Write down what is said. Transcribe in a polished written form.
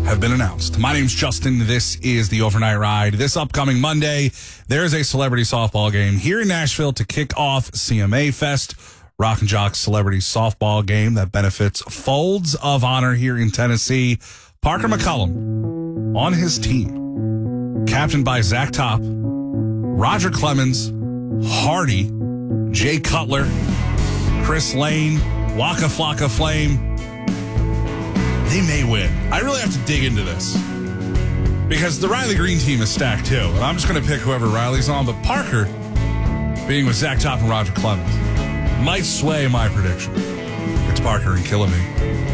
have been announced. My name's Justin. This is the Overnight Ride. This upcoming Monday, there's a celebrity softball game here in Nashville to kick off CMA Fest, Rock and Jock Celebrity Softball Game that benefits Folds of Honor here in Tennessee. Parker McCullum on his team, captained by Zach Top, Roger Clemens, Hardy, Jay Cutler, Chris Lane, Waka Flocka Flame. They may win. I really have to dig into this because the Riley Green team is stacked too. And I'm just going to pick whoever Riley's on. But Parker, being with Zach Top and Roger Clemens, might sway my prediction. It's Parker and Killing Me.